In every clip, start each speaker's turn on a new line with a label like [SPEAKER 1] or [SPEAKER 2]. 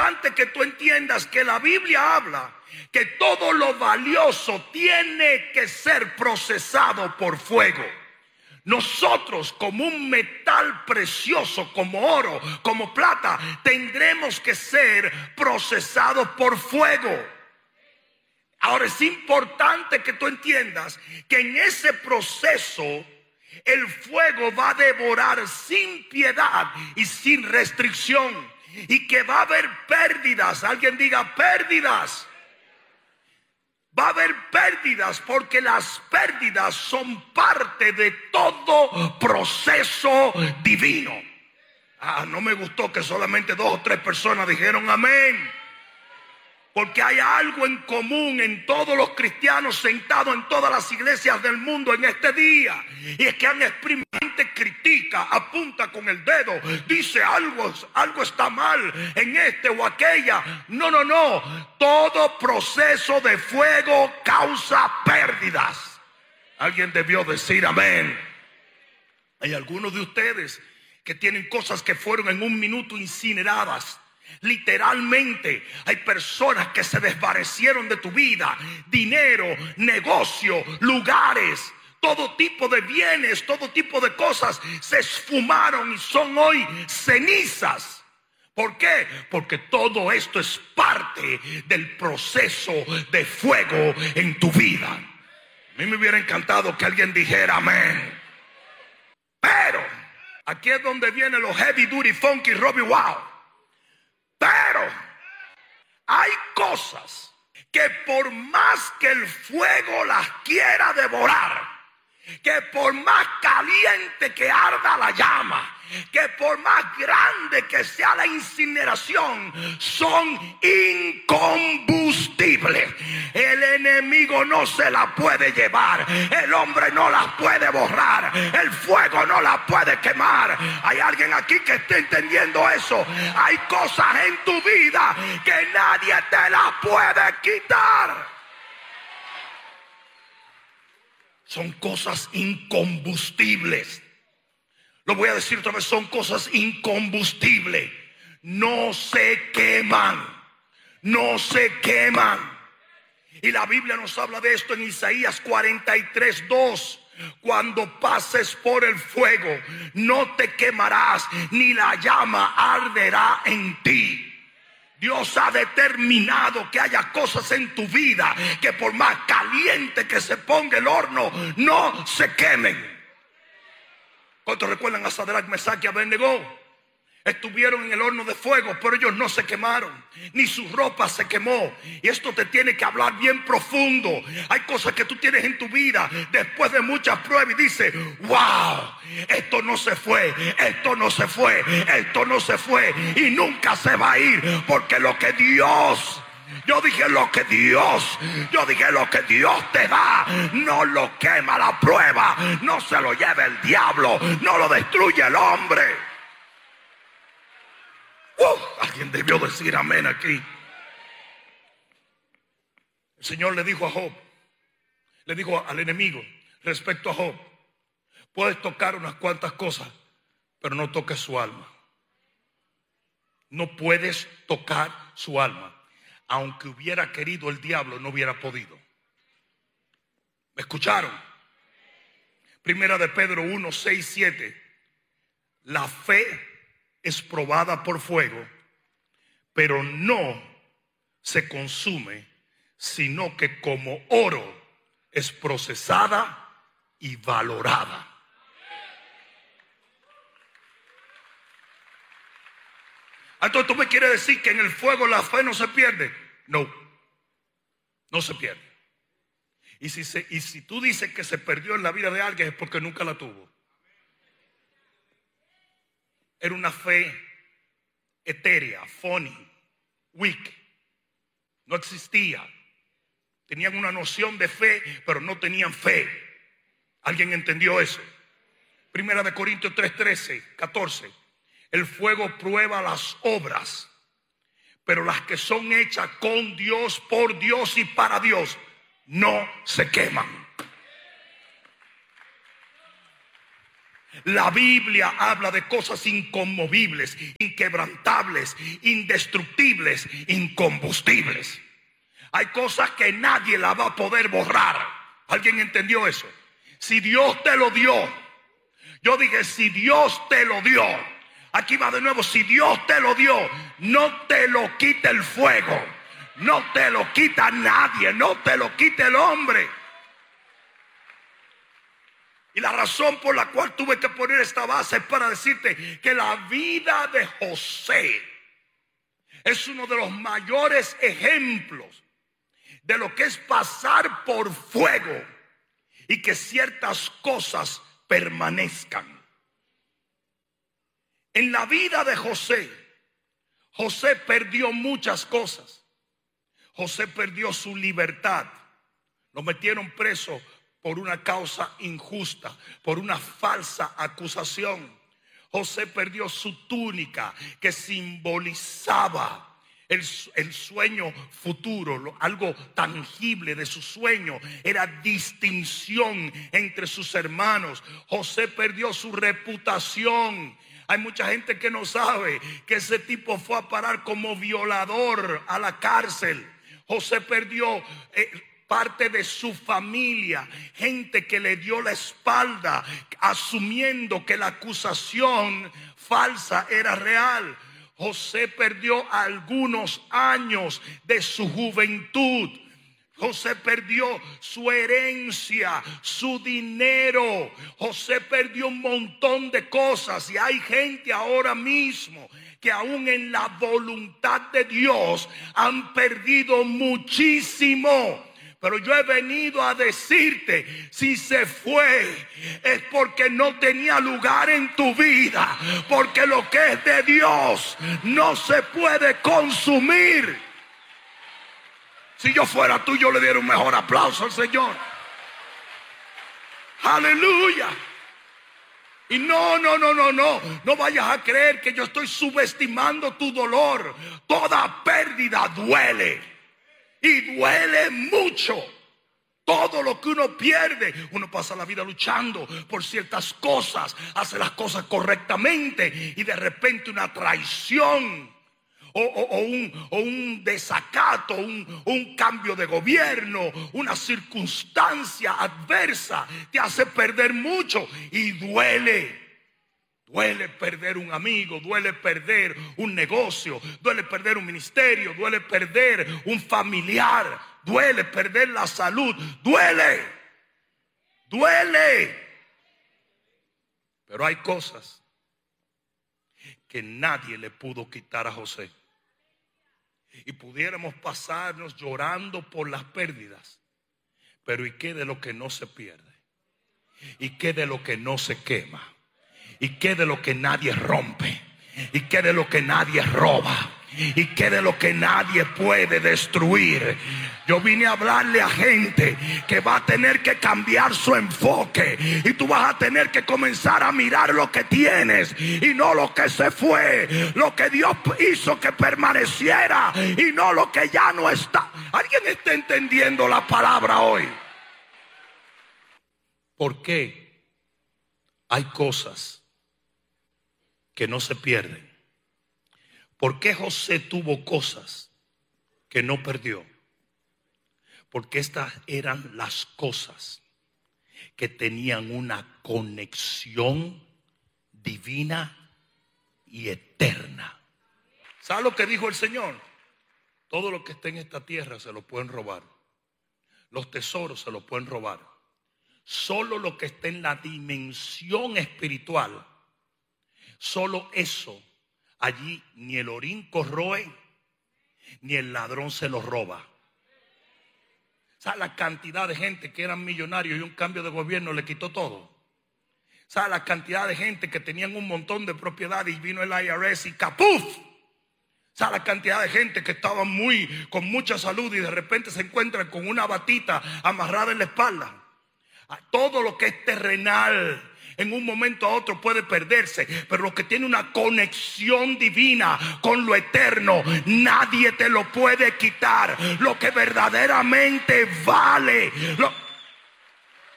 [SPEAKER 1] importante que tú entiendas que la Biblia habla que todo lo valioso tiene que ser procesado por fuego. Nosotros, como un metal precioso, como oro, como plata, tendremos que ser procesados por fuego. Ahora es importante que tú entiendas que en ese proceso el fuego va a devorar sin piedad y sin restricción, y que va a haber pérdidas. Alguien diga pérdidas. Va a haber pérdidas, porque las pérdidas son parte de todo proceso divino. No me gustó que solamente 2 o 3 personas dijeron amén. Porque hay algo en común en todos los cristianos sentados en todas las iglesias del mundo en este día. Y es que han experimentado, critica, apunta con el dedo, dice algo está mal en este o aquella. No. Todo proceso de fuego causa pérdidas. Alguien debió decir amén. Hay algunos de ustedes que tienen cosas que fueron en un minuto incineradas. Literalmente hay personas que se desvanecieron de tu vida, dinero, negocio, lugares, todo tipo de bienes, todo tipo de cosas se esfumaron y son hoy cenizas. ¿Por qué? Porque todo esto es parte del proceso de fuego en tu vida. A mí me hubiera encantado que alguien dijera amén. Pero aquí es donde vienen los heavy duty, funky, Robbie Wow. Pero hay cosas que por más que el fuego las quiera devorar, que por más caliente que arda la llama, que por más grande que sea la incineración, son incombustibles. El enemigo no se la puede llevar, el hombre no las puede borrar, el fuego no las puede quemar. Hay alguien aquí que esté entendiendo eso. Hay cosas en tu vida que nadie te las puede quitar. Son cosas incombustibles. Lo voy a decir otra vez, son cosas incombustibles. No se queman. No se queman. Y la Biblia nos habla de esto en Isaías 43:2. Cuando pases por el fuego, no te quemarás, ni la llama arderá en ti. Dios ha determinado que haya cosas en tu vida que por más caliente que se ponga el horno, no se quemen. ¿Cuántos recuerdan a Sadrach, Mesach y Abednego? Estuvieron en el horno de fuego, pero ellos no se quemaron, ni su ropa se quemó. Y esto te tiene que hablar bien profundo. Hay cosas que tú tienes en tu vida después de muchas pruebas y dices, wow, esto no se fue, esto no se fue, esto no se fue y nunca se va a ir, porque lo que Dios... Yo dije lo que Dios te da, no lo quema la prueba, no se lo lleva el diablo, no lo destruye el hombre. Alguien debió decir amén aquí. El Señor le dijo a Job, le dijo al enemigo respecto a Job: puedes tocar unas cuantas cosas, pero no toques su alma. No puedes tocar su alma. Aunque hubiera querido el diablo, no hubiera podido. ¿Me escucharon? Primera de Pedro 1:6-7. La fe es probada por fuego, pero no se consume, sino que como oro es procesada y valorada. Entonces, ¿tú me quieres decir que en el fuego la fe no se pierde? No, no se pierde. Y si tú dices que se perdió en la vida de alguien, es porque nunca la tuvo. Era una fe etérea, phony, weak. No existía. Tenían una noción de fe, pero no tenían fe. ¿Alguien entendió eso? Primera de Corintios 3:13-14. El fuego prueba las obras, pero las que son hechas con Dios, por Dios y para Dios, no se queman. La Biblia habla de cosas inconmovibles, inquebrantables, indestructibles, incombustibles. Hay cosas que nadie la va a poder borrar. ¿Alguien entendió eso? Si Dios te lo dio, yo dije, si Dios te lo dio, aquí va de nuevo, si Dios te lo dio, no te lo quita el fuego, no te lo quita nadie, no te lo quita el hombre. Y la razón por la cual tuve que poner esta base es para decirte que la vida de José es uno de los mayores ejemplos de lo que es pasar por fuego y que ciertas cosas permanezcan. En la vida de José, José perdió muchas cosas. José perdió su libertad. Lo metieron preso por una causa injusta, por una falsa acusación. José perdió su túnica que simbolizaba el sueño futuro, algo tangible de su sueño. Era distinción entre sus hermanos. José perdió su reputación. Hay mucha gente que no sabe que ese tipo fue a parar como violador a la cárcel. José perdió parte de su familia, gente que le dio la espalda, asumiendo que la acusación falsa era real. José perdió algunos años de su juventud. José perdió su herencia, su dinero. José perdió un montón de cosas. Y hay gente ahora mismo que aún en la voluntad de Dios han perdido muchísimo. Pero yo he venido a decirte, si se fue es porque no tenía lugar en tu vida, porque lo que es de Dios no se puede consumir. Si yo fuera tú, yo le diera un mejor aplauso al Señor. Aleluya. Y no vayas a creer que yo estoy subestimando tu dolor. Toda pérdida duele. Y duele mucho. Todo lo que uno pierde, uno pasa la vida luchando por ciertas cosas, hace las cosas correctamente y de repente una traición o un desacato, un cambio de gobierno, una circunstancia adversa te hace perder mucho y duele. Duele perder un amigo, duele perder un negocio, duele perder un ministerio, duele perder un familiar, duele perder la salud, duele. Pero hay cosas que nadie le pudo quitar a José. Y pudiéramos pasarnos llorando por las pérdidas. Pero ¿y qué de lo que no se pierde? ¿Y qué de lo que no se quema? ¿Y qué de lo que nadie rompe? ¿Y qué de lo que nadie roba? ¿Y qué de lo que nadie puede destruir? Yo vine a hablarle a gente que va a tener que cambiar su enfoque. Y tú vas a tener que comenzar a mirar lo que tienes y no lo que se fue. Lo que Dios hizo que permaneciera y no lo que ya no está. ¿Alguien está entendiendo la palabra hoy? ¿Por qué hay cosas que no se pierden? ¿Por qué José tuvo cosas que no perdió? Porque estas eran las cosas que tenían una conexión divina y eterna. ¿Sabe lo que dijo el Señor? Todo lo que está en esta tierra se lo pueden robar. Los tesoros se lo pueden robar. Solo lo que está en la dimensión espiritual, solo eso, allí ni el orín corroe, ni el ladrón se lo roba. ¿Sabe la cantidad de gente que eran millonarios y un cambio de gobierno le quitó todo? ¿Sabe la cantidad de gente que tenían un montón de propiedades y vino el IRS y ¡capuf! ¿Sabe la cantidad de gente que estaba con mucha salud y de repente se encuentran con una batita amarrada en la espalda? Todo lo que es terrenal en un momento a otro puede perderse, pero lo que tiene una conexión divina con lo eterno, nadie te lo puede quitar. Lo que verdaderamente vale.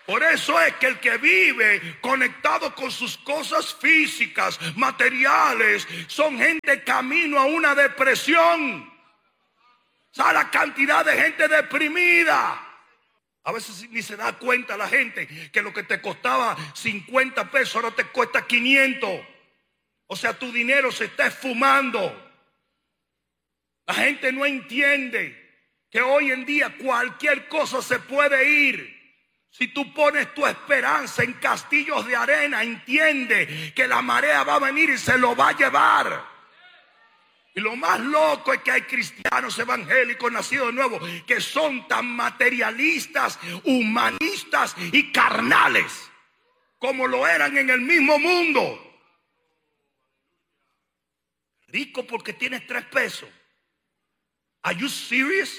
[SPEAKER 1] Por eso es que el que vive conectado con sus cosas físicas, materiales, son gente camino a una depresión. ¿Sabe la cantidad de gente deprimida? A veces ni se da cuenta la gente que lo que te costaba 50 pesos ahora te cuesta 500. O sea, tu dinero se está esfumando. La gente no entiende que hoy en día cualquier cosa se puede ir. Si tú pones tu esperanza en castillos de arena, entiende que la marea va a venir y se lo va a llevar. Y lo más loco es que hay cristianos evangélicos nacidos de nuevo que son tan materialistas, humanistas y carnales como lo eran en el mismo mundo. Rico porque tienes 3 pesos. Are you serious?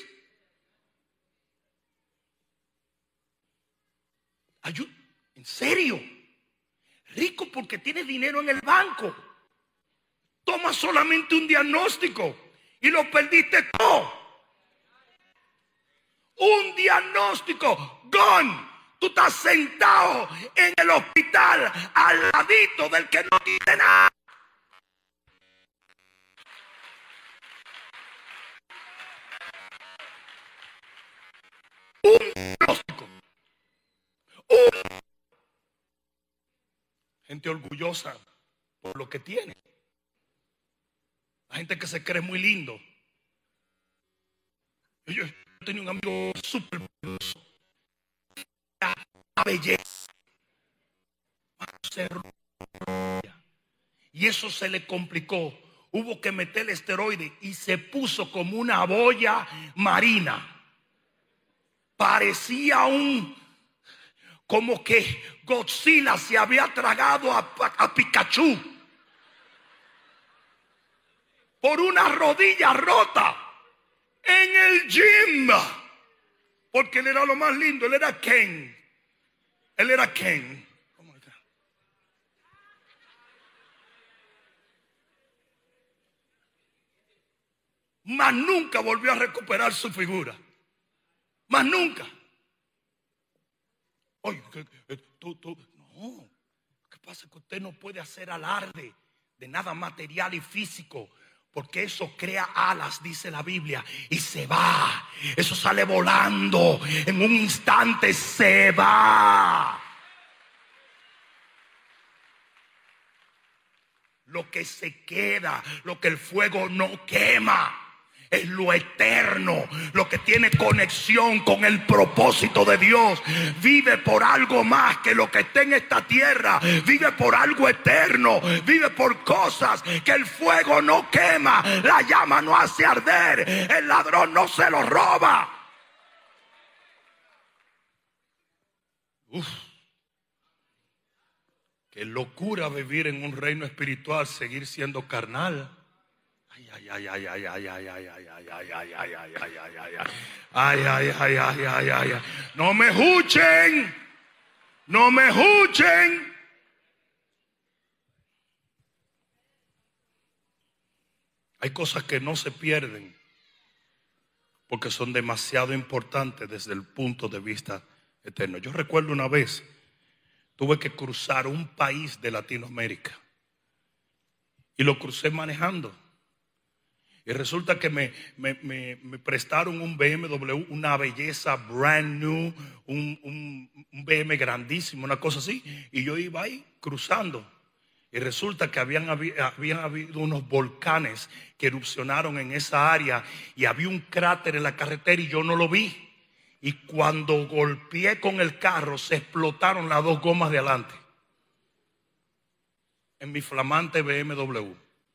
[SPEAKER 1] ¿En serio? Rico porque tienes dinero en el banco. Toma solamente un diagnóstico y lo perdiste todo. Un diagnóstico, gone. Tú estás sentado en el hospital al ladito del que no tiene nada. Un diagnóstico. Gente orgullosa por lo que tiene. La gente que se cree muy lindo. Yo tenía un amigo súper belloso. La belleza. Y eso se le complicó. Hubo que meterle esteroide y se puso como una boya marina. Parecía como que Godzilla se había tragado a Pikachu. Por una rodilla rota en el gym. Porque él era lo más lindo, él era Ken. Él era Ken. Oh my God. Más nunca volvió a recuperar su figura. Más nunca. Oye, no. ¿Qué pasa? Que usted no puede hacer alarde de nada material y físico. Porque eso crea alas, dice la Biblia, y se va. Eso sale volando. En un instante se va. Lo que se queda, lo que el fuego no quema, es lo eterno, lo que tiene conexión con el propósito de Dios. Vive por algo más que lo que está en esta tierra. Vive por algo eterno. Vive por cosas que el fuego no quema, la llama no hace arder, el ladrón no se lo roba. Qué locura vivir en un reino espiritual, seguir siendo carnal. No me escuchen. No me escuchen. Hay cosas que no se pierden porque son demasiado importantes desde el punto de vista eterno. Yo recuerdo una vez tuve que cruzar un país de Latinoamérica y lo crucé manejando. Y resulta que me prestaron un BMW, una belleza brand new, un BM grandísimo, una cosa así. Y yo iba ahí cruzando. Y resulta que habían habido unos volcanes que erupcionaron en esa área. Y había un cráter en la carretera y yo no lo vi. Y cuando golpeé con el carro, se explotaron las 2 gomas de adelante. En mi flamante BMW.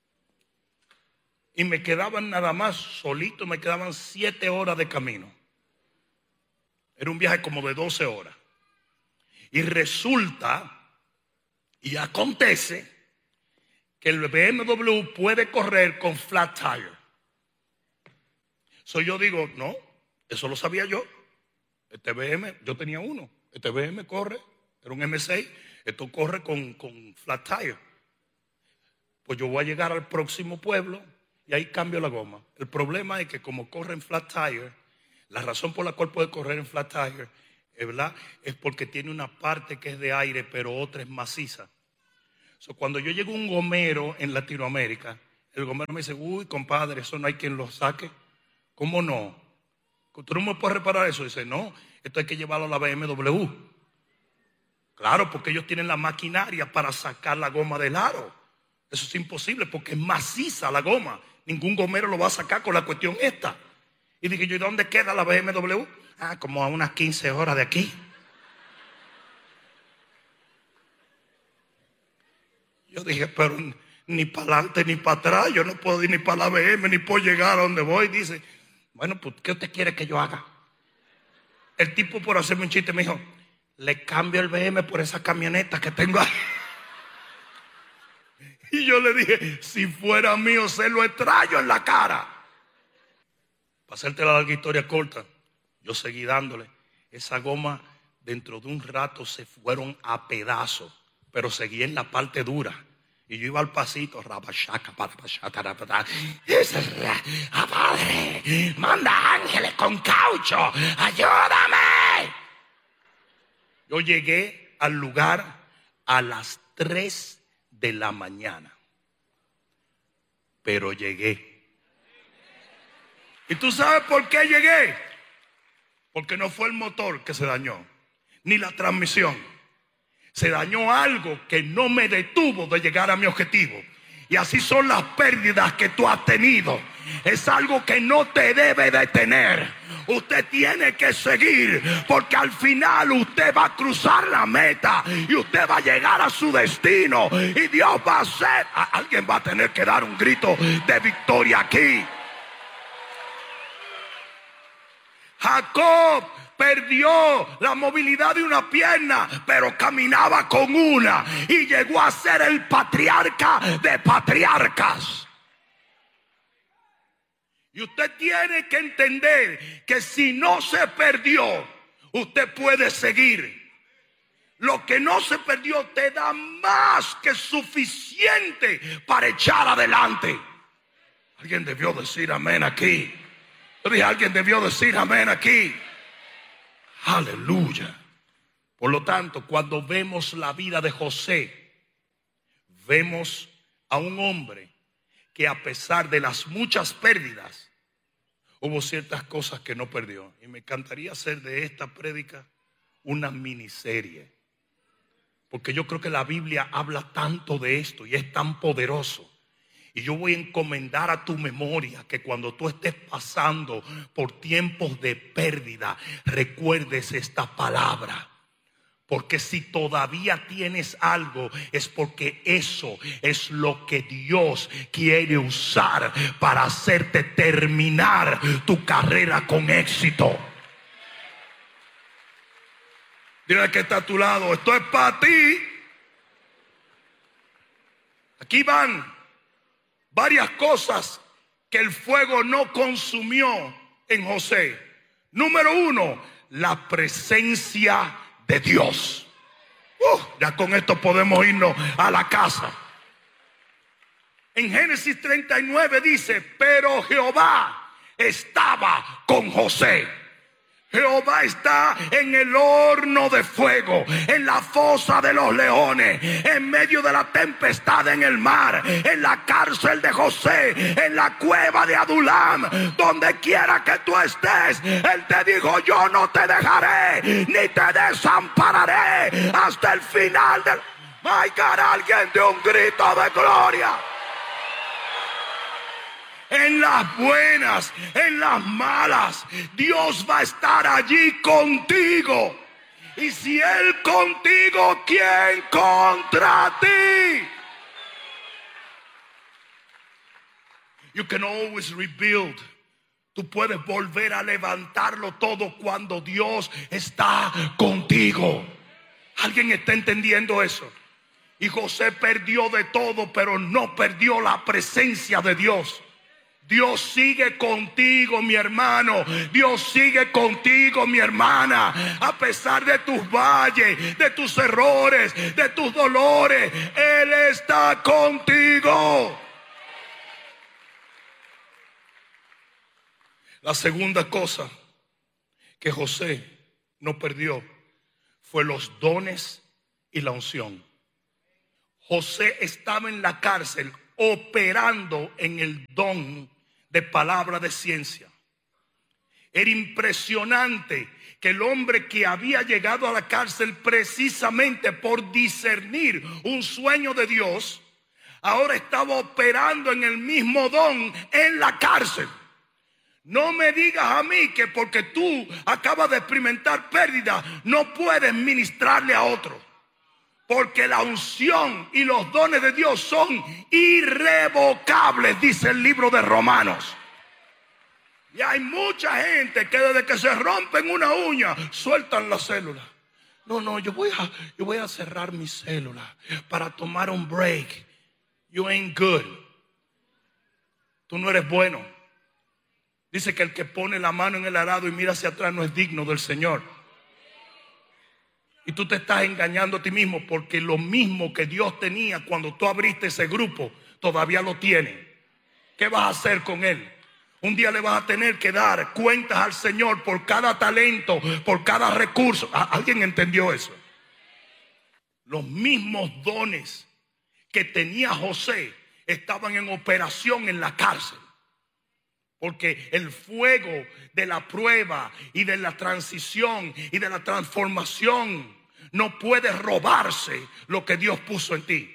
[SPEAKER 1] Y me quedaban nada más solito, me quedaban 7 horas de camino. Era un viaje como de 12 horas. Y resulta, y acontece, que el BMW puede correr con flat tire. Yo digo, no, eso lo sabía yo. Este BM, yo tenía uno. Este BM corre, era un M6, esto corre con flat tire. Pues yo voy a llegar al próximo pueblo y ahí cambio la goma. El problema es que como corre en flat tire, la razón por la cual puede correr en flat tire ¿verdad? Es porque tiene una parte que es de aire, pero otra es maciza. Cuando yo llego a un gomero en Latinoamérica, el gomero me dice: uy, compadre, eso no hay quien lo saque. ¿Cómo no? ¿Tú no me puedes reparar eso? Dice: no, esto hay que llevarlo a la BMW. Claro, porque ellos tienen la maquinaria para sacar la goma del aro. Eso es imposible porque es maciza la goma. Ningún gomero lo va a sacar con la cuestión esta. Y dije yo: ¿y dónde queda la BMW? Ah, como a unas 15 horas de aquí. Yo dije: pero ni para adelante ni para atrás, yo no puedo ir ni para la BM, ni puedo llegar a donde voy. Dice: bueno, pues ¿qué usted quiere que yo haga? El tipo, por hacerme un chiste, me dijo: le cambio el BM por esa camioneta que tengo ahí. Y yo le dije: si fuera mío, se lo extraño en la cara. Para hacerte la larga historia corta, yo seguí dándole. Esa goma dentro de un rato se fueron a pedazos, pero seguí en la parte dura. Y yo iba al pasito, padre, manda ángeles con caucho, ayúdame. Yo llegué al lugar a las 3 de la mañana, pero llegué. ¿Y tú sabes por qué llegué? Porque no fue el motor que se dañó, ni la transmisión. Se dañó algo que no me detuvo de llegar a mi objetivo. Y así son las pérdidas que tú has tenido. Es algo que no te debe detener. Usted tiene que seguir, porque al final usted va a cruzar la meta y usted va a llegar a su destino. Y Dios va a hacer. Alguien va a tener que dar un grito de victoria aquí. Jacob perdió la movilidad de una pierna, pero caminaba con una y llegó a ser el patriarca de patriarcas. Y usted tiene que entender que si no se perdió, usted puede seguir. Lo que no se perdió te da más que suficiente para echar adelante. Alguien debió decir amén aquí. Yo dije: alguien debió decir amén aquí. Aleluya. Por lo tanto, cuando vemos la vida de José, vemos a un hombre que, a pesar de las muchas pérdidas, hubo ciertas cosas que no perdió. Y me encantaría hacer de esta prédica una miniserie, porque yo creo que la Biblia habla tanto de esto y es tan poderoso. Y yo voy a encomendar a tu memoria que cuando tú estés pasando por tiempos de pérdida, recuerdes esta palabra. Porque si todavía tienes algo, es porque eso es lo que Dios quiere usar para hacerte terminar tu carrera con éxito. Dile que está a tu lado: esto es para ti. Aquí van varias cosas que el fuego no consumió en José. Número 1, la presencia de Dios. Ya con esto podemos irnos a la casa. En Génesis 39 dice: pero Jehová estaba con José. Jehová está en el horno de fuego, en la fosa de los leones, en medio de la tempestad en el mar, en la cárcel de José, en la cueva de Adulam. Donde quiera que tú estés, Él te dijo: yo no te dejaré ni te desampararé hasta el final del... My God, alguien de un grito de gloria. En las buenas, en las malas, Dios va a estar allí contigo. Y si Él contigo, ¿quién contra ti? You can always rebuild. Tú puedes volver a levantarlo todo cuando Dios está contigo. ¿Alguien está entendiendo eso? Y José perdió de todo, pero no perdió la presencia de Dios. Dios sigue contigo, mi hermano. Dios sigue contigo, mi hermana. A pesar de tus valles, de tus errores, de tus dolores, Él está contigo. La segunda cosa que José no perdió fue los dones y la unción. José estaba en la cárcel operando en el don de palabra de ciencia. Era impresionante que el hombre que había llegado a la cárcel precisamente por discernir un sueño de Dios, ahora estaba operando en el mismo don en la cárcel. No me digas a mí que porque tú acabas de experimentar pérdida no puedes ministrarle a otro. Porque la unción y los dones de Dios son irrevocables, dice el libro de Romanos. Y hay mucha gente que desde que se rompen una uña sueltan la célula. No, yo voy a cerrar mi célula para tomar un break. You ain't good. Tú no eres bueno. Dice que el que pone la mano en el arado y mira hacia atrás no es digno del Señor. Y tú te estás engañando a ti mismo, porque lo mismo que Dios tenía cuando tú abriste ese grupo, todavía lo tiene. ¿Qué vas a hacer con él? Un día le vas a tener que dar cuentas al Señor por cada talento, por cada recurso. ¿Alguien entendió eso? Los mismos dones que tenía José estaban en operación en la cárcel. Porque el fuego de la prueba y de la transición y de la transformación no puede robarse lo que Dios puso en ti.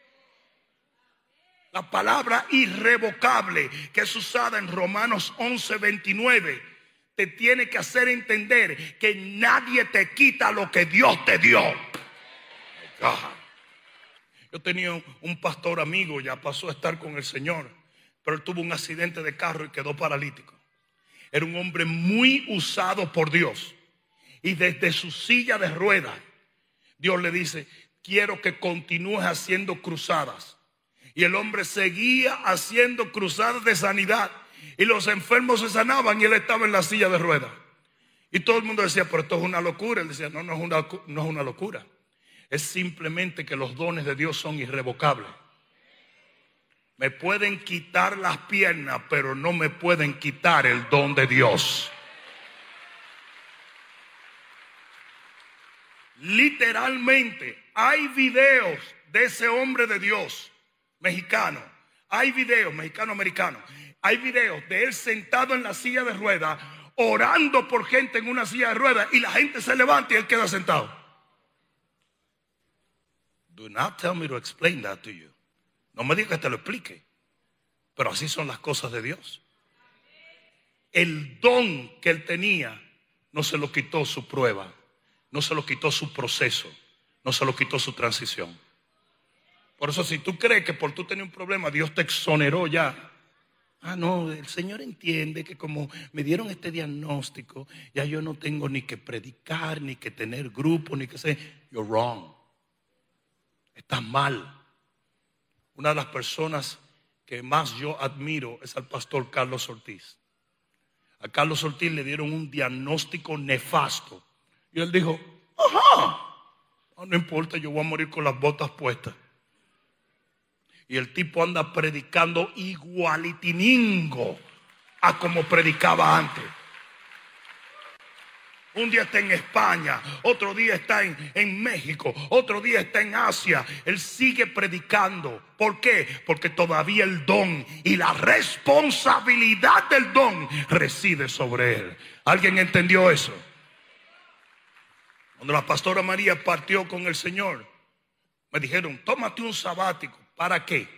[SPEAKER 1] La palabra irrevocable que es usada en Romanos 11:29 te tiene que hacer entender que nadie te quita lo que Dios te dio. Yo tenía un pastor amigo, ya pasó a estar con el Señor, pero él tuvo un accidente de carro y quedó paralítico. Era un hombre muy usado por Dios. Y desde su silla de ruedas, Dios le dice: quiero que continúes haciendo cruzadas. Y el hombre seguía haciendo cruzadas de sanidad. Y los enfermos se sanaban y él estaba en la silla de ruedas. Y todo el mundo decía: pero esto es una locura. Él decía: no es una locura. Es simplemente que los dones de Dios son irrevocables. Me pueden quitar las piernas, pero no me pueden quitar el don de Dios. Literalmente hay videos de ese hombre de Dios mexicano. Hay videos, mexicano-americano. Hay videos de él sentado en la silla de ruedas, orando por gente en una silla de ruedas, y la gente se levanta y él queda sentado. Do not tell me to explain that to you. No me digas que te lo explique. Pero así son las cosas de Dios. El don que él tenía no se lo quitó su prueba, no se lo quitó su proceso, no se lo quitó su transición. Por eso, si tú crees que por tú tener un problema Dios te exoneró ya. No, el Señor entiende que como me dieron este diagnóstico, ya yo no tengo ni que predicar, ni que tener grupo, ni que ser. You're wrong. Estás mal. Una de las personas que más yo admiro es al pastor Carlos Ortiz. A Carlos Ortiz le dieron un diagnóstico nefasto. Y él dijo: no importa, yo voy a morir con las botas puestas. Y el tipo anda predicando igualitiningo a como predicaba antes. Un día está en España, otro día está en México, otro día está en Asia. Él sigue predicando. ¿Por qué? Porque todavía el don y la responsabilidad del don reside sobre él. ¿Alguien entendió eso? Cuando la pastora María partió con el Señor, me dijeron: tómate un sabático. ¿Para qué?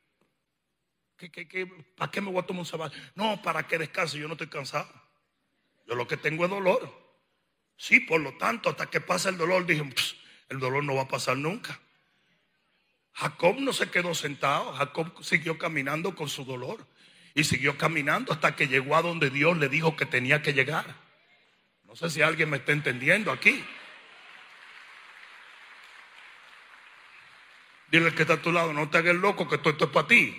[SPEAKER 1] ¿Para qué me voy a tomar un sabático? No, para que descanse. Yo no estoy cansado. Yo lo que tengo es dolor. Sí, por lo tanto, hasta que pase el dolor, dije: el dolor no va a pasar nunca. Jacob no se quedó sentado. Jacob siguió caminando con su dolor. Y siguió caminando hasta que llegó a donde Dios le dijo que tenía que llegar. No sé si alguien me está entendiendo aquí. Dile al que está a tu lado: no te hagas loco, que esto es para ti.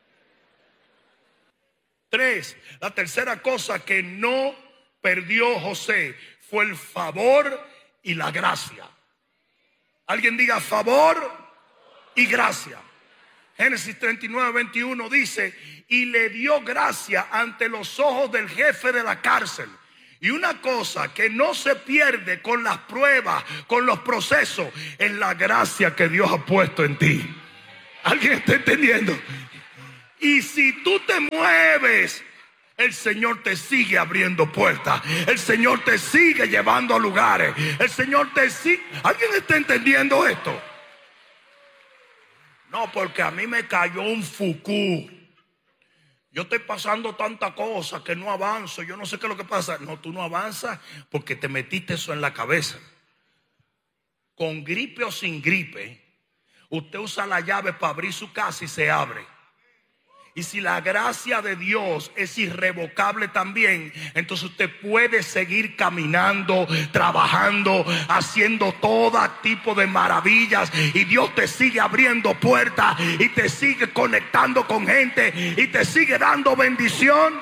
[SPEAKER 1] 3. La tercera cosa que no perdió José fue el favor y la gracia. Alguien diga: favor y gracia. Génesis 39:21 dice: y le dio gracia ante los ojos del jefe de la cárcel. Y una cosa que no se pierde con las pruebas, con los procesos, es la gracia que Dios ha puesto en ti. ¿Alguien está entendiendo? Y si tú te mueves, el Señor te sigue abriendo puertas. El Señor te sigue llevando a lugares. El Señor te sigue. ¿Alguien está entendiendo esto? No, porque a mí me cayó un fucú. Yo estoy pasando tanta cosa que no avanzo. Yo no sé qué es lo que pasa. No, tú no avanzas porque te metiste eso en la cabeza. Con gripe o sin gripe, usted usa la llave para abrir su casa y se abre. Y si la gracia de Dios es irrevocable también, entonces usted puede seguir caminando, trabajando, haciendo todo tipo de maravillas. Y Dios te sigue abriendo puertas y te sigue conectando con gente y te sigue dando bendición.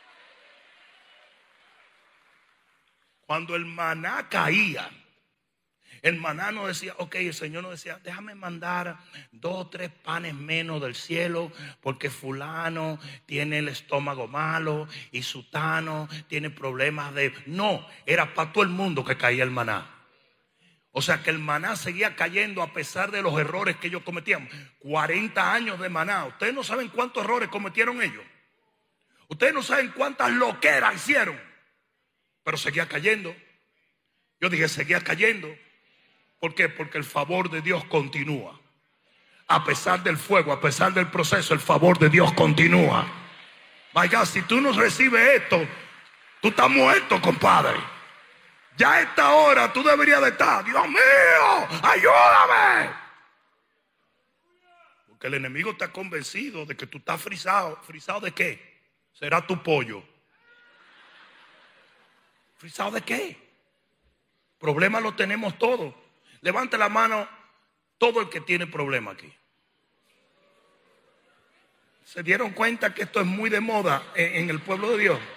[SPEAKER 1] Cuando el maná caía, el maná no decía, ok, el Señor no decía, déjame mandar 2 o 3 panes menos del cielo, porque fulano tiene el estómago malo y sutano tiene problemas de... No, era para todo el mundo que caía el maná. O sea que el maná seguía cayendo a pesar de los errores que ellos cometían. 40 años de maná. Ustedes no saben cuántos errores cometieron ellos. Ustedes no saben cuántas loqueras hicieron. Pero seguía cayendo. Yo dije, seguía cayendo. ¿Por qué? Porque el favor de Dios continúa. A pesar del fuego, a pesar del proceso, el favor de Dios continúa. Vaya, si tú no recibes esto, tú estás muerto, compadre. Ya a esta hora tú deberías de estar, Dios mío, ayúdame. Porque el enemigo está convencido de que tú estás frisado. ¿Frisado de qué? Será tu pollo. ¿Frisado de qué? Problemas lo tenemos todos. Levante la mano todo el que tiene problema aquí. ¿Se dieron cuenta que esto es muy de moda en el pueblo de Dios?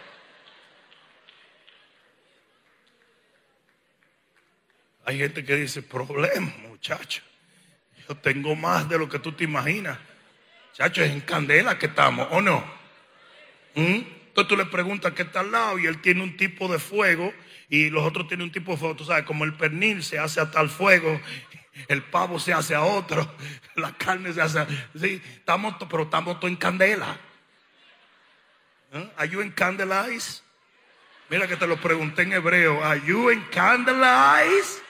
[SPEAKER 1] Hay gente que dice, problema, muchacho. Yo tengo más de lo que tú te imaginas. Muchacho, es en candela que estamos, ¿o no? Entonces tú le preguntas qué está al lado y él tiene un tipo de fuego y los otros tienen un tipo de fuego. Tú sabes, como el pernil se hace a tal fuego, el pavo se hace a otro, la carne se hace a... Sí, pero estamos todos en candela. ¿Are you in candelize? Mira que te lo pregunté en hebreo. Are you in candelize?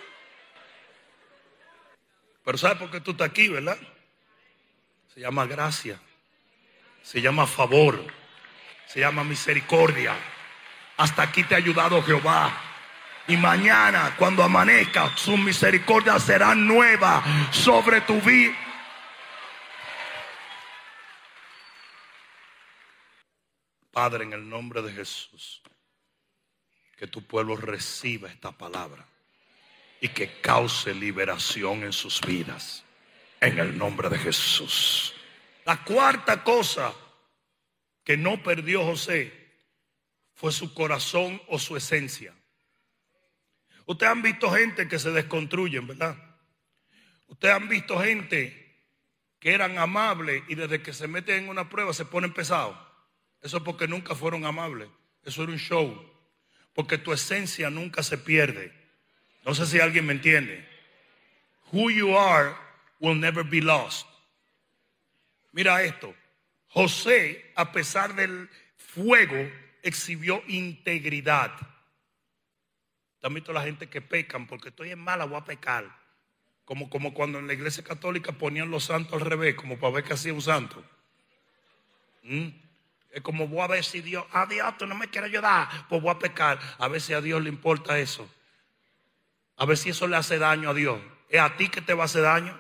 [SPEAKER 1] Pero ¿sabes por qué tú estás aquí, verdad? Se llama gracia. Se llama favor. Se llama misericordia. Hasta aquí te ha ayudado Jehová. Y mañana, cuando amanezca, su misericordia será nueva sobre tu vida. Padre, en el nombre de Jesús, que tu pueblo reciba esta palabra y que cause liberación en sus vidas. En el nombre de Jesús. La cuarta cosa que no perdió José fue su corazón o su esencia. Ustedes han visto gente que se desconstruyen, ¿verdad? Ustedes han visto gente que eran amables y desde que se meten en una prueba se ponen pesados. Eso es porque nunca fueron amables. Eso era un show. Porque tu esencia nunca se pierde. No sé si alguien me entiende. Who you are will never be lost. Mira esto. José, a pesar del fuego, exhibió integridad. ¿Has visto la gente que pecan? Porque estoy en mala, voy a pecar. Como cuando en la iglesia católica ponían los santos al revés, como para ver que hacía un santo. Es como voy a ver si Dios, Dios, tú no me quieres ayudar, pues voy a pecar. A ver si a Dios le importa eso. A ver si eso le hace daño a Dios. ¿Es a ti que te va a hacer daño?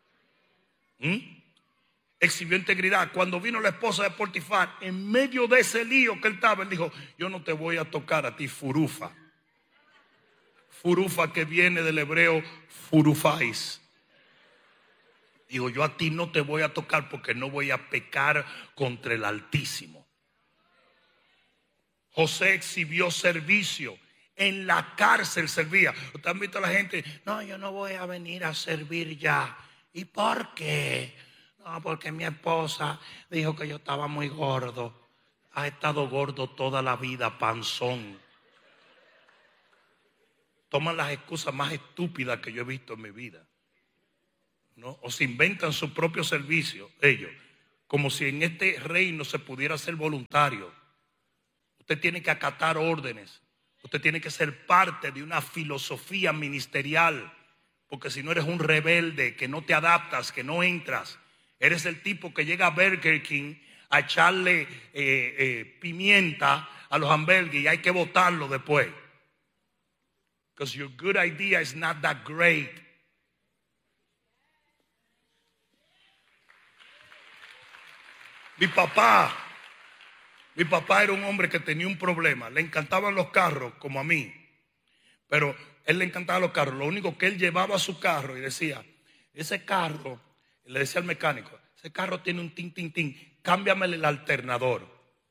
[SPEAKER 1] Exhibió integridad. Cuando vino la esposa de Potifar, en medio de ese lío que él estaba, él dijo, yo no te voy a tocar a ti, furufa. Furufa, que viene del hebreo furufais. Digo, yo a ti no te voy a tocar porque no voy a pecar contra el Altísimo. José exhibió servicio. En la cárcel servía. ¿Ustedes han visto a la gente? No, yo no voy a venir a servir ya. ¿Y por qué? No, porque mi esposa dijo que yo estaba muy gordo. Ha estado gordo toda la vida, panzón. toman las excusas más estúpidas que yo he visto en mi vida, ¿no? O se inventan su propio servicio ellos, como si en este reino se pudiera ser voluntario. Usted tiene que acatar órdenes. Usted tiene que ser parte de una filosofía ministerial, porque si no eres un rebelde, que no te adaptas, que no entras. Eres el tipo que llega a Burger King a echarle pimienta a los hamburgues y hay que botarlo después. Because your good idea is not that great. Mi papá era un hombre que tenía un problema. Le encantaban los carros como a mí, pero él le encantaban los carros. Lo único que él llevaba a su carro y decía, ese carro, le decía al mecánico, ese carro tiene un tin, tin, tin, cámbiamele el alternador.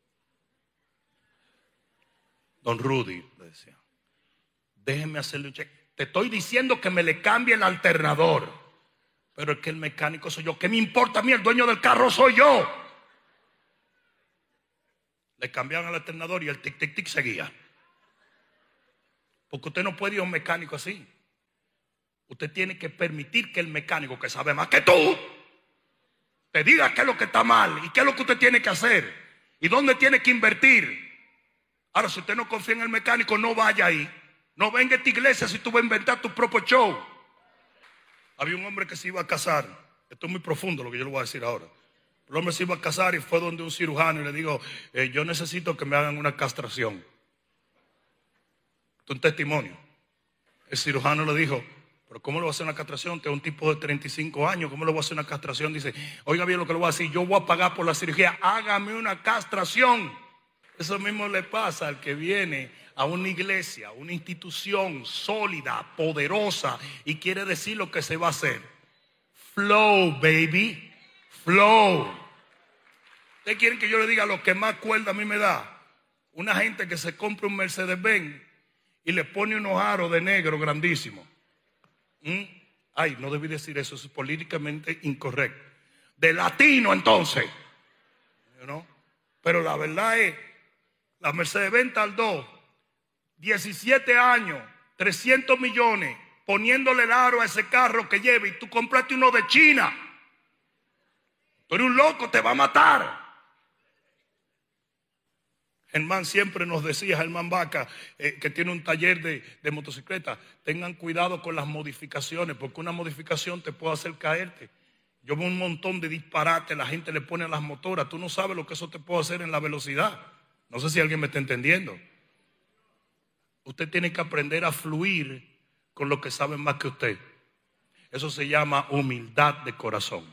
[SPEAKER 1] Don Rudy le decía, déjeme hacerle un cheque. Te estoy diciendo que me le cambie el alternador, pero es que el mecánico soy yo. ¿Qué me importa a mí? El dueño del carro soy yo. Le cambiaban el alternador y el tic, tic, tic seguía. Porque usted no puede ir a un mecánico así. Usted tiene que permitir que el mecánico, que sabe más que tú, te diga qué es lo que está mal y qué es lo que usted tiene que hacer y dónde tiene que invertir. Ahora, si usted no confía en el mecánico, no vaya ahí. No venga a esta iglesia si tú vas a inventar tu propio show. Había un hombre que se iba a casar. Esto es muy profundo lo que yo le voy a decir ahora. El hombre se iba a casar y fue donde un cirujano y le dijo, yo necesito que me hagan una castración. Esto es un testimonio. El cirujano le dijo, pero ¿cómo le voy a hacer una castración? Usted es un tipo de 35 años, ¿cómo le voy a hacer una castración? Dice, oiga bien lo que le voy a decir, yo voy a pagar por la cirugía, hágame una castración. Eso mismo le pasa al que viene a una iglesia, una institución sólida, poderosa, y quiere decir lo que se va a hacer. Flow, baby. Flow. ¿Ustedes quieren que yo le diga lo que más cuerda a mí me da? Una gente que se compra un Mercedes-Benz y le pone unos aros de negro grandísimos. Ay, no debí decir eso, es políticamente incorrecto. De latino entonces, ¿no? Pero la verdad es, la Mercedes-Benz tardó 17 años, 300 millones, poniéndole el aro a ese carro que lleva, y tú compraste uno de China. Tú eres un loco, te va a matar. Germán siempre nos decía, Germán Vaca, que tiene un taller de motocicleta, tengan cuidado con las modificaciones, porque una modificación te puede hacer caerte. Yo veo un montón de disparates, la gente le pone a las motoras, tú no sabes lo que eso te puede hacer en la velocidad. No sé si alguien me está entendiendo. Usted tiene que aprender a fluir con lo que saben más que usted. Eso se llama humildad de corazón.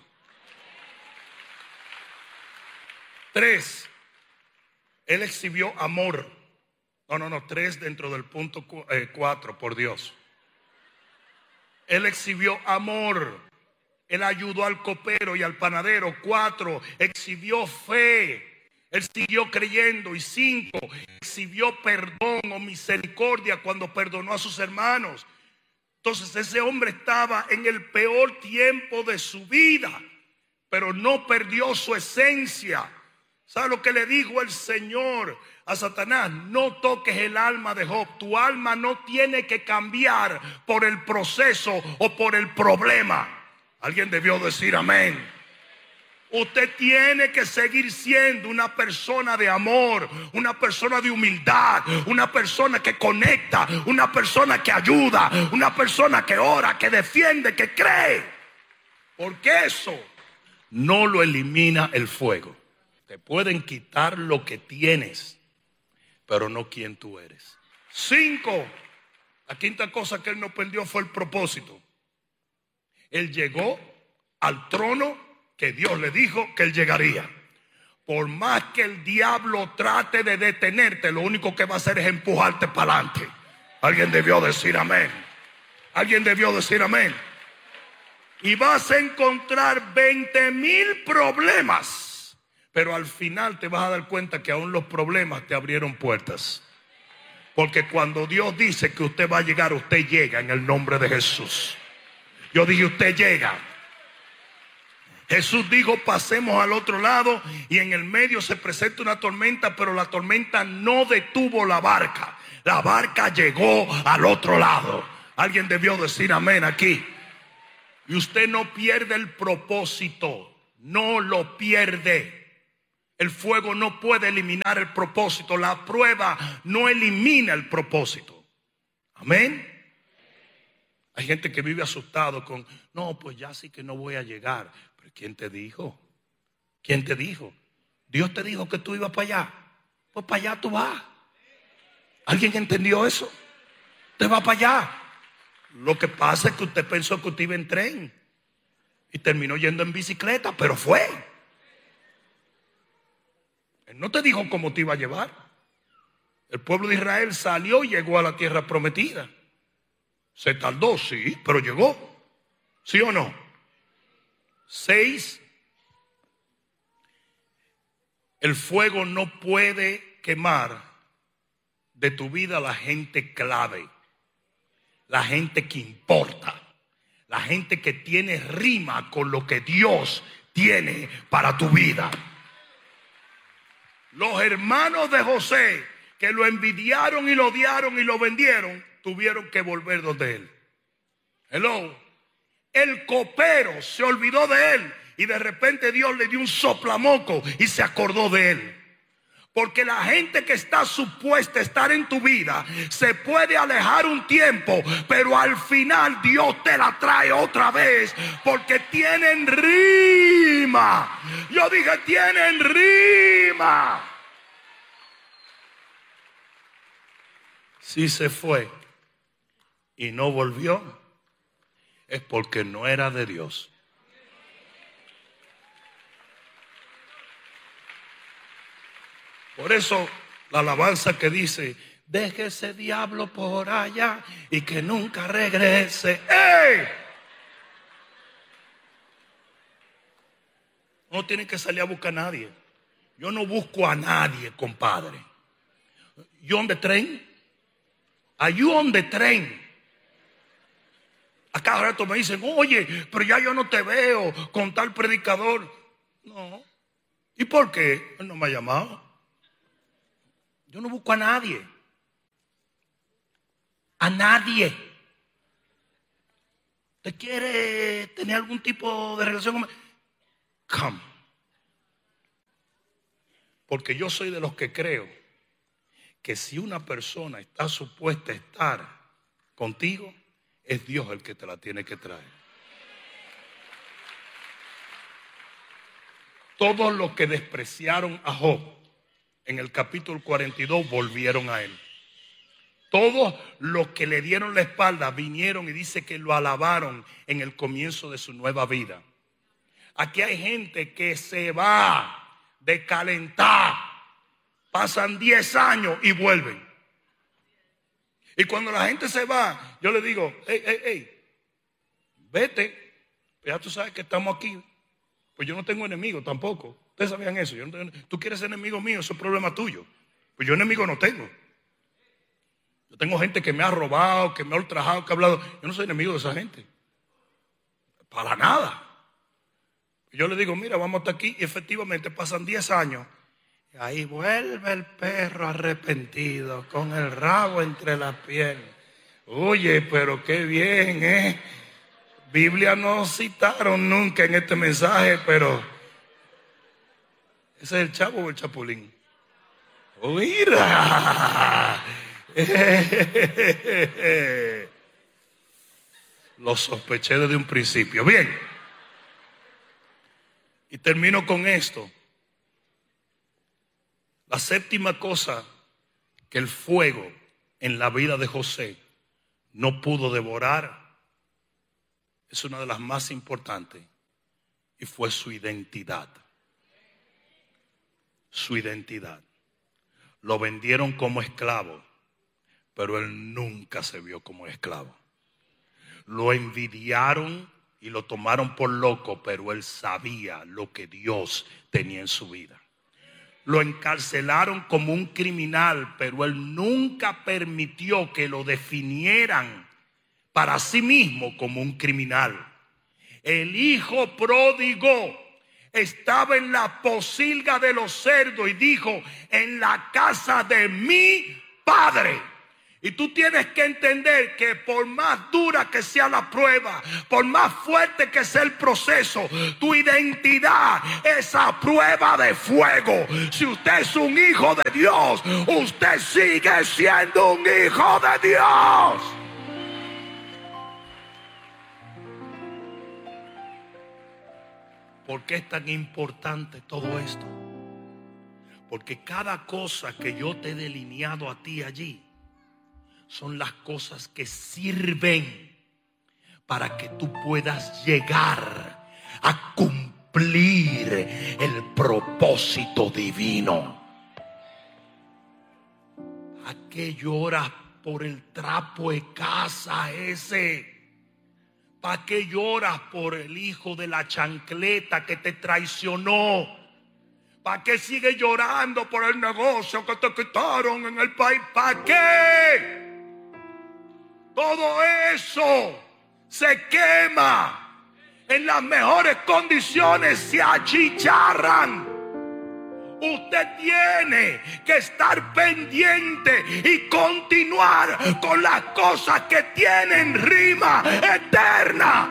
[SPEAKER 1] 3, él exhibió amor. No, 3 dentro del punto 4, por Dios. Él exhibió amor. Él ayudó al copero y al panadero. 4, exhibió fe. Él siguió creyendo. Y 5, exhibió perdón o misericordia cuando perdonó a sus hermanos. Entonces ese hombre estaba en el peor tiempo de su vida, pero no perdió su esencia. ¿Sabe lo que le dijo el Señor a Satanás? No toques el alma de Job. Tu alma no tiene que cambiar por el proceso o por el problema. Alguien debió decir amén. Usted tiene que seguir siendo una persona de amor, una persona de humildad, una persona que conecta, una persona que ayuda, una persona que ora, que defiende, que cree. Porque eso no lo elimina el fuego. Te pueden quitar lo que tienes, pero no quién tú eres. 5, la quinta cosa que él no perdió fue el propósito. Él llegó al trono que Dios le dijo que él llegaría. Por más que el diablo trate de detenerte, lo único que va a hacer es empujarte para adelante. Alguien debió decir amén. Alguien debió decir amén. Y vas a encontrar 20,000 problemas. Pero al final te vas a dar cuenta que aún los problemas te abrieron puertas. Porque cuando Dios dice que usted va a llegar, usted llega en el nombre de Jesús. Yo dije, usted llega. Jesús dijo, pasemos al otro lado, y en el medio se presenta una tormenta, pero la tormenta no detuvo la barca. La barca llegó al otro lado. Alguien debió decir amén aquí. Y usted no pierde el propósito, no lo pierde. El fuego no puede eliminar el propósito. La prueba no elimina el propósito. Amén. Hay gente que vive asustado con, no, pues ya sí que no voy a llegar. Pero ¿quién te dijo? ¿Quién te dijo? Dios te dijo que tú ibas para allá. Pues para allá tú vas. ¿Alguien entendió eso? Usted va para allá. Lo que pasa es que usted pensó que usted iba en tren y terminó yendo en bicicleta, pero fue. Él no te dijo cómo te iba a llevar. El pueblo de Israel salió y llegó a la tierra prometida. Se tardó, sí, pero llegó. ¿Sí o no? 6. El fuego no puede quemar de tu vida la gente clave, la gente que importa, la gente que tiene rima con lo que Dios tiene para tu vida. Los hermanos de José, que lo envidiaron y lo odiaron y lo vendieron, tuvieron que volver donde él. Hello. El copero se olvidó de él y de repente Dios le dio un soplamoco y se acordó de él. Porque la gente que está supuesta a estar en tu vida se puede alejar un tiempo, pero al final Dios te la trae otra vez porque tienen rima. Yo dije, tienen rima. Si se fue y no volvió, es porque no era de Dios. Por eso la alabanza que dice, deje ese diablo por allá y que nunca regrese. ¡Ey! No tienen que salir a buscar a nadie. Yo no busco a nadie, compadre. You on the train? Are you on the train? A cada rato me dicen, oye, pero ya yo no te veo con tal predicador. No. ¿Y por qué? Él no me ha llamado. Yo no busco a nadie. A nadie. ¿Usted quiere tener algún tipo de relación conmigo? Come. Porque yo soy de los que creo que si una persona está supuesta a estar contigo, es Dios el que te la tiene que traer. Todos los que despreciaron a Job en el capítulo 42 volvieron a él. Todos los que le dieron la espalda vinieron y dice que lo alabaron en el comienzo de su nueva vida. Aquí hay gente que se va de calentar, pasan 10 años y vuelven. Y cuando la gente se va, yo le digo, vete, ya tú sabes que estamos aquí. Pues yo no tengo enemigos tampoco. Ustedes sabían eso. Tú quieres ser enemigo mío, eso es problema tuyo. Pues yo enemigo no tengo. Yo tengo gente que me ha robado, que me ha ultrajado, que ha hablado. Yo no soy enemigo de esa gente. Para nada. Yo le digo, mira, vamos hasta aquí. Y efectivamente pasan 10 años. Y ahí vuelve el perro arrepentido con el rabo entre las piernas. Oye, pero qué bien, ¿eh? Biblia no citaron nunca en este mensaje, pero ¿ese es el chavo o el chapulín? ¡Oh, mira! Lo sospeché desde un principio. Bien. Y termino con esto. La séptima cosa que el fuego en la vida de José no pudo devorar es una de las más importantes y fue su identidad. Su identidad. Lo vendieron como esclavo, pero él nunca se vio como esclavo. Lo envidiaron y lo tomaron por loco, pero él sabía lo que Dios tenía en su vida. Lo encarcelaron como un criminal, pero él nunca permitió que lo definieran para sí mismo como un criminal. El hijo pródigo estaba en la posilga de los cerdos y dijo, en la casa de mi padre Y tú tienes que entender que por más dura que sea la prueba, por más fuerte que sea el proceso, tu identidad es a prueba de fuego. Si usted es un hijo de Dios, usted sigue siendo un hijo de Dios. ¿Por qué es tan importante todo esto? Porque cada cosa que yo te he delineado a ti allí son las cosas que sirven para que tú puedas llegar a cumplir el propósito divino. ¿A qué lloras por el trapo de casa ese? ¿Para qué lloras por el hijo de la chancleta que te traicionó? ¿Para qué sigues llorando por el negocio que te quitaron en el país? ¿Para qué? Todo eso se quema. En las mejores condiciones se achicharran. Usted tiene que estar pendiente y continuar con las cosas que tienen rima eterna.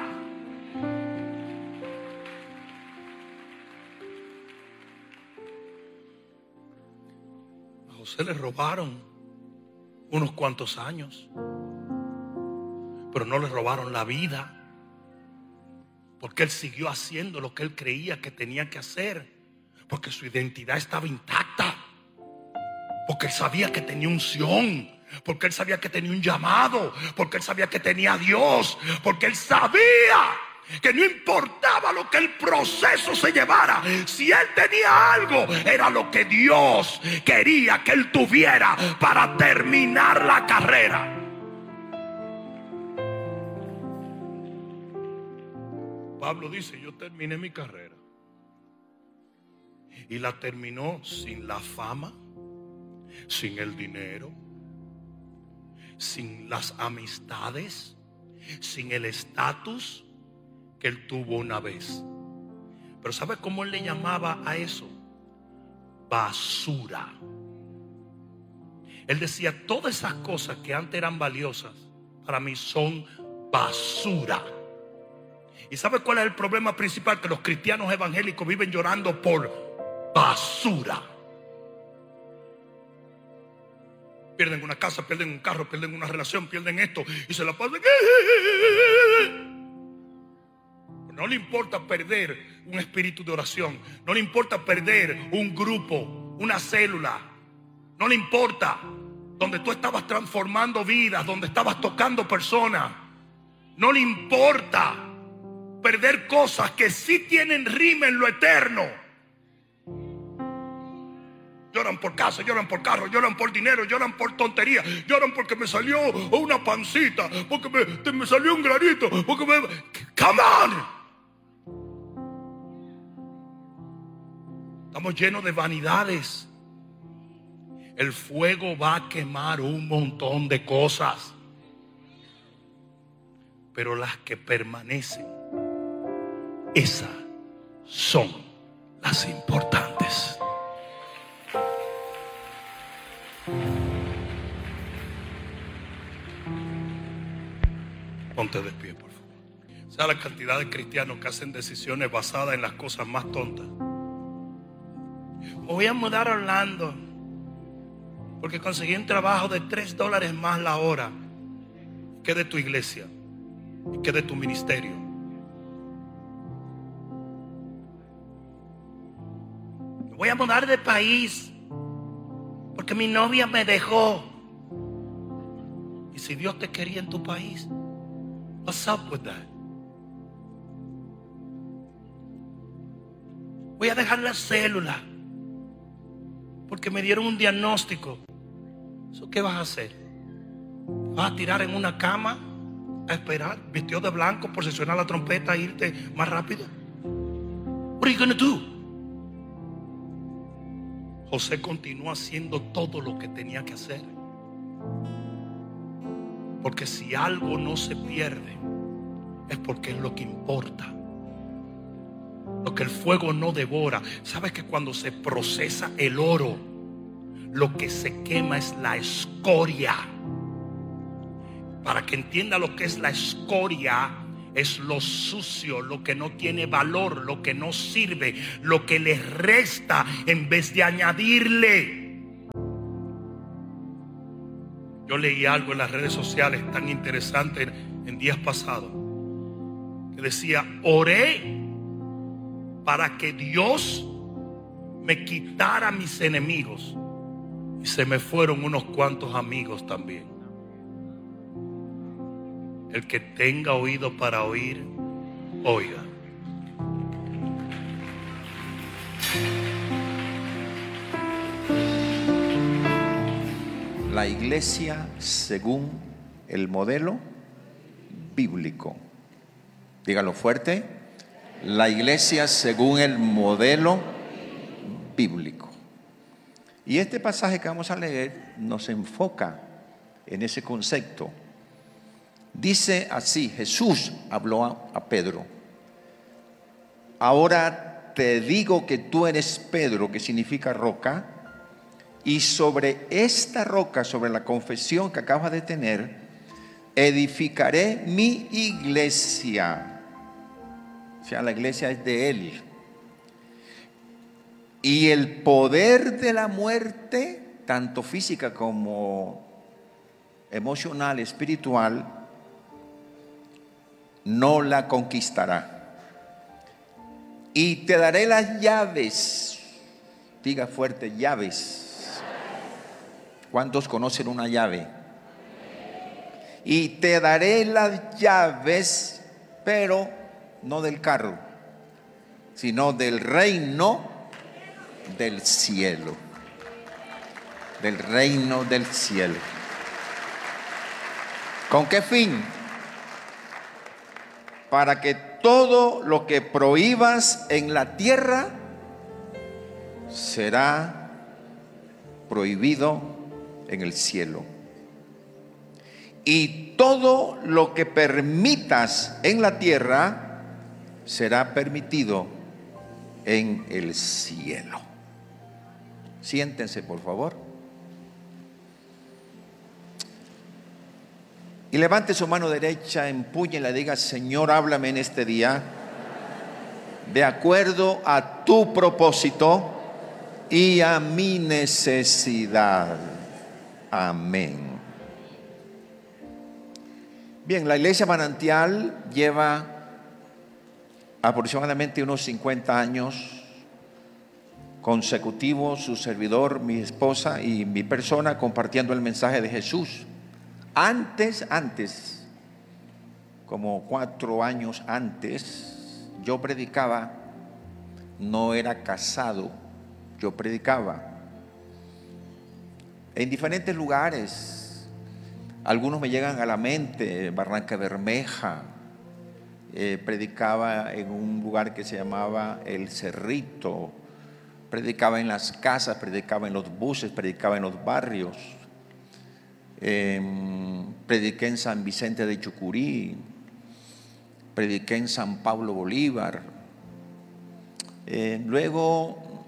[SPEAKER 1] A José le robaron unos cuantos años, pero no le robaron la vida, porque él siguió haciendo lo que él creía que tenía que hacer, porque su identidad estaba intacta, porque él sabía que tenía unción, porque él sabía que tenía un llamado, porque él sabía que tenía a Dios, porque él sabía que no importaba lo que el proceso se llevara, si él tenía algo, era lo que Dios quería que él tuviera para terminar la carrera. Pablo dice: yo terminé mi carrera, y la terminó sin la fama, sin el dinero, sin las amistades, sin el estatus que él tuvo una vez. Pero ¿sabe cómo él le llamaba a eso? Basura. Él decía: todas esas cosas que antes eran valiosas, para mí son basura. ¿Y sabe cuál es el problema principal? Que los cristianos evangélicos viven llorando por basura. Pierden una casa, pierden un carro, pierden una relación, pierden esto, y se la pasan. No le importa perder un espíritu de oración, no le importa perder un grupo, una célula, no le importa donde tú estabas transformando vidas, donde estabas tocando personas. No le importa perder cosas que sí tienen rima en lo eterno. Lloran por casa, lloran por carro, lloran por dinero, lloran por tonterías, lloran porque me salió una pancita, porque me salió un granito, porque me... ¡Come on! Estamos llenos de vanidades. El fuego va a quemar un montón de cosas, pero las que permanecen, esas son las importantes. Ponte de pie, por favor. ¿Sabe la cantidad de cristianos que hacen decisiones basadas en las cosas más tontas? Me voy a mudar a Orlando porque conseguí un trabajo de $3 más la hora que de tu iglesia y que de tu ministerio. Me voy a mudar de país porque mi novia me dejó. Y si Dios te quería en tu país, what's up with that? Voy a dejar la célula porque me dieron un diagnóstico. ¿Eso qué vas a hacer? ¿Vas a tirar en una cama a esperar, vestido de blanco, procesionar la trompeta e irte más rápido? What are you gonna do? José continuó haciendo todo lo que tenía que hacer, porque si algo no se pierde es porque es lo que importa, lo que el fuego no devora. ¿Sabes que cuando se procesa el oro, lo que se quema es la escoria? para que entienda lo que es la escoria. Es lo sucio, lo que no tiene valor, lo que no sirve, lo que le resta en vez de añadirle. Yo leí algo en las redes sociales tan interesante en días pasados, que decía: oré para que Dios me quitara mis enemigos, y se me fueron unos cuantos amigos también. El que tenga oído para oír, oiga.
[SPEAKER 2] La iglesia según el modelo bíblico. Dígalo fuerte. La iglesia según el modelo bíblico. Y este pasaje que vamos a leer nos enfoca en ese concepto. Dice así: Jesús habló a Pedro: ahora te digo que tú eres Pedro, que significa roca, y sobre esta roca, sobre la confesión que acabas de tener, edificaré mi iglesia. O sea, la iglesia es de Él. Y el poder de la muerte, tanto física como emocional, espiritual, no la conquistará. Y te daré las llaves. Diga fuerte: llaves. ¿Cuántos conocen una llave? Y te daré las llaves, pero no del carro, sino del reino del cielo. Del reino del cielo. ¿Con qué fin? Para que todo lo que prohíbas en la tierra será prohibido en el cielo. Y todo lo que permitas en la tierra será permitido en el cielo. Siéntense, por favor. Y levante su mano derecha, empúñela y diga: Señor, háblame en este día de acuerdo a tu propósito y a mi necesidad. Amén. Bien, la iglesia Manantial lleva aproximadamente unos 50 años consecutivos, su servidor, mi esposa y mi persona, compartiendo el mensaje de Jesús. Antes, como 4 años antes, yo predicaba, no era casado, yo predicaba en diferentes lugares. Algunos me llegan a la mente: Barranca Bermeja, predicaba en un lugar que se llamaba El Cerrito, predicaba en las casas, predicaba en los buses, predicaba en los barrios. Prediqué en San Vicente de Chucurí, prediqué en San Pablo Bolívar, luego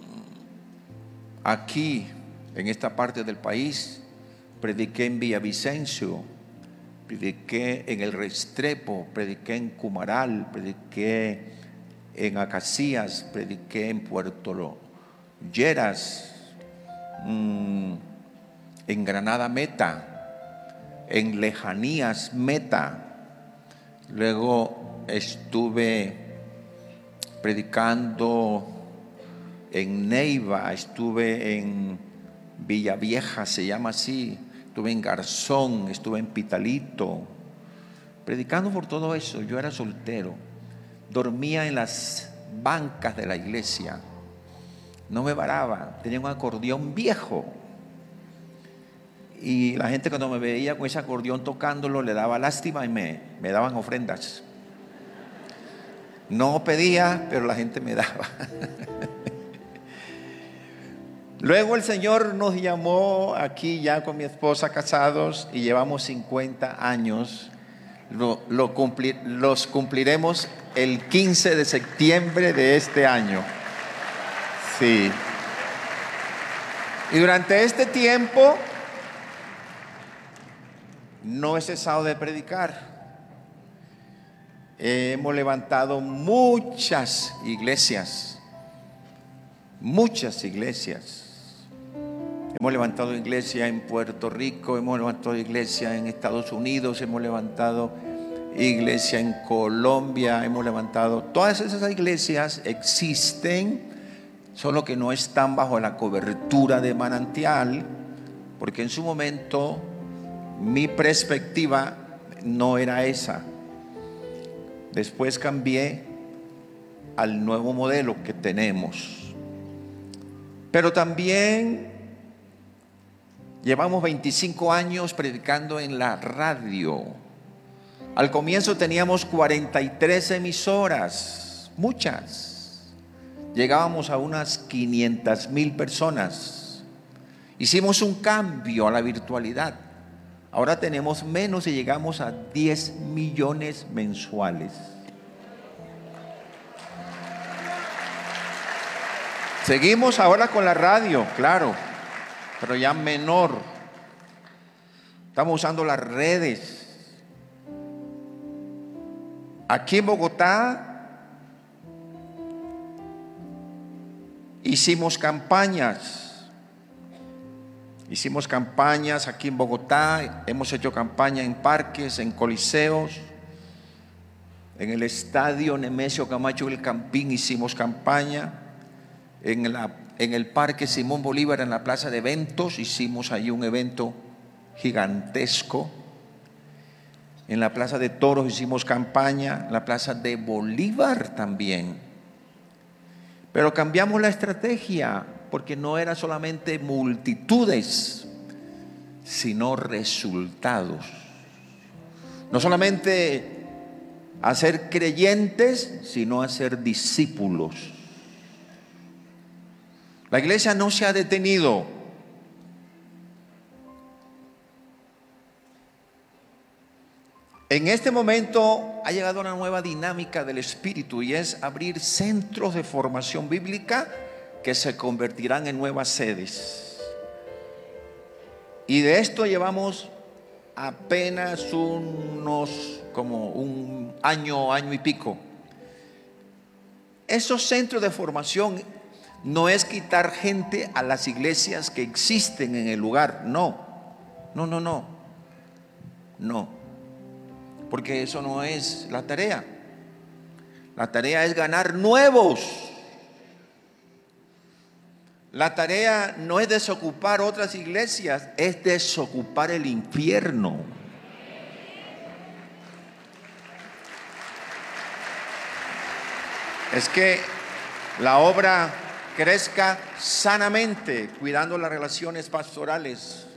[SPEAKER 2] aquí en esta parte del país prediqué en Villavicencio, prediqué en El Restrepo, prediqué en Cumaral, prediqué en Acacías, prediqué en Puerto Lleras, en Granada Meta, en Lejanías Meta. Luego estuve predicando en Neiva, estuve en Villavieja, se llama así, estuve en Garzón, estuve en Pitalito, predicando por todo eso. Yo era soltero, dormía en las bancas de la iglesia, no me varaba, tenía un acordeón viejo. Y la gente, cuando me veía con ese acordeón tocándolo, le daba lástima y me daban ofrendas. No pedía, pero la gente me daba. Luego el Señor nos llamó aquí ya con mi esposa casados y llevamos 50 años. Los cumpliremos el 15 de septiembre de este año. Sí. Y durante este tiempo no he cesado de predicar. Hemos levantado muchas iglesias. Muchas iglesias. Hemos levantado iglesia en Puerto Rico, hemos levantado iglesia en Estados Unidos, hemos levantado iglesia en Colombia, hemos levantado. Todas esas iglesias existen, solo que no están bajo la cobertura de Manantial, porque en su momento mi perspectiva no era esa. Después cambié al nuevo modelo que tenemos. Pero también llevamos 25 años predicando en la radio. Al comienzo teníamos 43 emisoras, muchas. Llegábamos a unas 500,000 personas. Hicimos un cambio a la virtualidad. Ahora tenemos menos y llegamos a 10 millones mensuales. Seguimos ahora con la radio, claro, pero ya menor. Estamos usando las redes. Aquí en Bogotá hicimos campañas. Hicimos campañas aquí en Bogotá, hemos hecho campaña en parques, en coliseos, en el estadio Nemesio Camacho del Campín hicimos campaña, en el parque Simón Bolívar, en la plaza de eventos, hicimos allí un evento gigantesco. En la plaza de Toros hicimos campaña, en la plaza de Bolívar también. Pero cambiamos la estrategia, porque no era solamente multitudes, sino resultados. No solamente hacer creyentes, sino hacer discípulos. La iglesia no se ha detenido. En este momento ha llegado una nueva dinámica del Espíritu y es abrir centros de formación bíblica que se convertirán en nuevas sedes. Y de esto llevamos apenas como un año y pico. Esos centros de formación no es quitar gente a las iglesias que existen en el lugar, no, porque eso no es la tarea. La tarea es ganar nuevos. La tarea no es desocupar otras iglesias, es desocupar el infierno. Es que la obra crezca sanamente, cuidando las relaciones pastorales.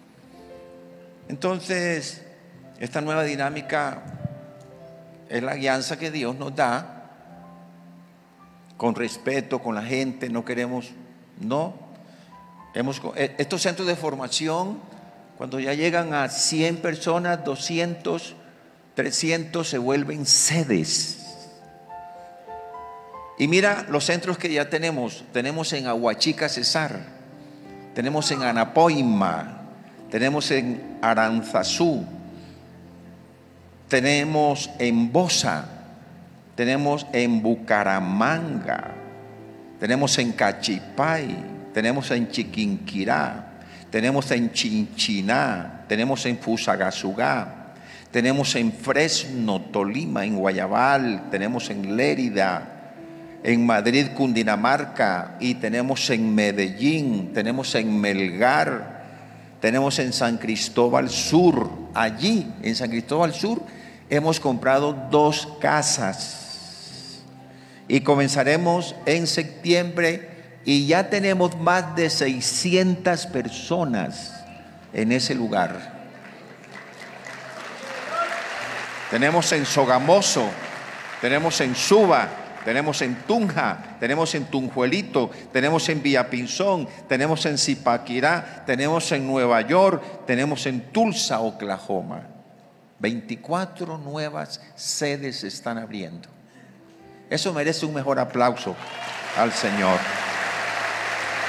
[SPEAKER 2] Entonces, esta nueva dinámica es la guianza que Dios nos da, con respeto con la gente. No queremos, estos centros de formación, cuando ya llegan a 100 personas, 200, 300, se vuelven sedes. Y mira los centros que ya tenemos en Aguachica, Cesar, tenemos en Anapoima, tenemos en Aranzazú, tenemos en Bosa, tenemos en Bucaramanga, tenemos en Cachipay, tenemos en Chiquinquirá, tenemos en Chinchiná, tenemos en Fusagasugá, tenemos en Fresno, Tolima, en Guayabal, tenemos en Lérida, en Madrid, Cundinamarca, y tenemos en Medellín, tenemos en Melgar, tenemos en San Cristóbal Sur. Allí, en San Cristóbal Sur, hemos comprado 2 casas y comenzaremos en septiembre y ya tenemos más de 600 personas en ese lugar. Tenemos en Sogamoso, tenemos en Suba, tenemos en Tunja, tenemos en Tunjuelito, tenemos en Villapinzón, tenemos en Zipaquirá, tenemos en Nueva York, tenemos en Tulsa, Oklahoma. 24 nuevas sedes se están abriendo. Eso merece un mejor aplauso al Señor.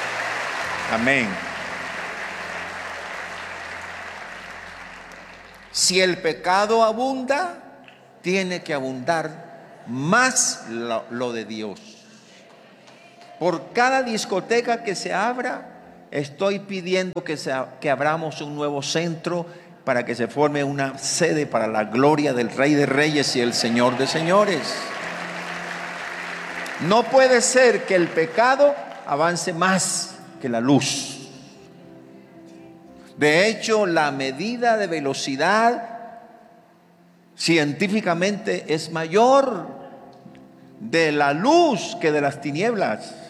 [SPEAKER 2] Amén. Si el pecado abunda, tiene que abundar más lo de Dios. Por cada discoteca que se abra, estoy pidiendo que abramos un nuevo centro para que se forme una sede para la gloria del Rey de Reyes y el Señor de Señores. No puede ser que el pecado avance más que la luz. De hecho, la medida de velocidad científicamente es mayor de la luz que de las tinieblas.